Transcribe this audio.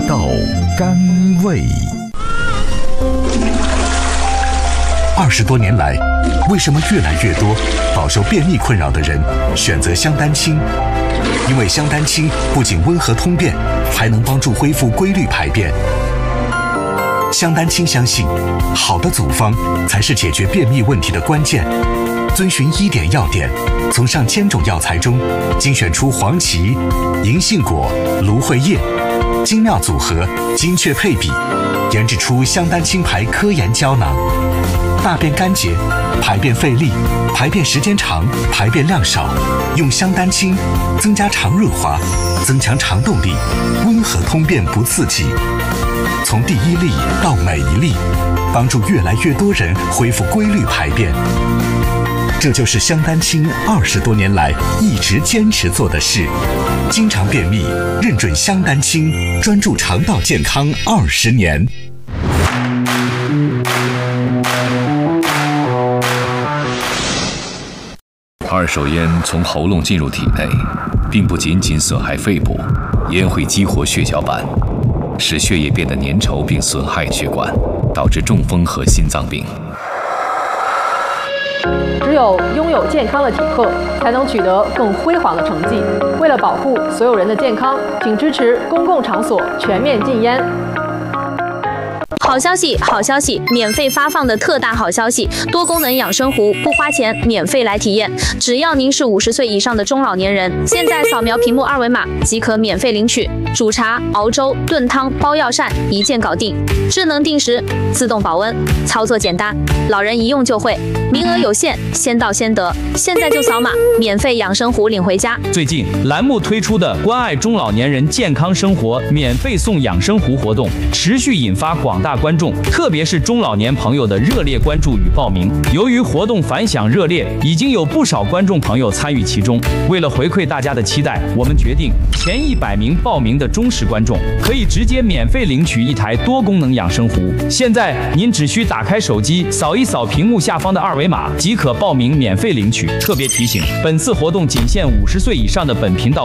道甘味。20多年来，为什么越来越多饱受便秘困扰的人选择香丹青？因为香丹青不仅温和通便，还能帮助恢复规律排便。香丹青相信，好的组方才是解决便秘问题的关键。遵循1点要点，从上千种药材中精选出黄芪、银杏果、芦荟叶，精妙组合，精确配比，研制出香丹青牌科研胶囊。大便干结、排便费力、排便时间长、排便量少，用香丹青增加肠润滑，增强肠动力，温和通便不刺激。从第1粒到每一粒，帮助越来越多人恢复规律排便。这就是香丹青20多年来一直坚持做的事。经常便秘，认准香丹青，专注肠道健康20年。 二手烟从喉咙进入体内，并不仅仅损害肺部，烟会激活血小板，使血液变得粘稠并损害血管，导致中风和心脏病。 只有拥有健康的体魄，才能取得更辉煌的成绩。为了保护所有人的健康，请支持公共场所全面禁烟。 好消息，好消息！免费发放的特大好消息，多功能养生壶不花钱，免费来体验。只要您是50岁以上的中老年人，现在扫描屏幕2维码即可免费领取。煮茶、熬粥、炖汤、包药膳，一键搞定。智能定时，自动保温，操作简单，老人一用就会。名额有限，先到先得。现在就扫码，免费养生壶领回家。 最近栏目推出的关爱中老年人健康生活免费送养生壶活动，持续引发广大观众，特别是中老年朋友的热烈关注与报名。由于活动反响热烈，已经有不少观众朋友参与其中。为了回馈大家的期待，我们决定前100名报名的忠实观众可以直接免费领取一台多功能养生壶。现在您只需打开手机，扫一扫屏幕下方的2维码即可报名免费领取。特别提醒，本次活动仅限50岁以上的本频道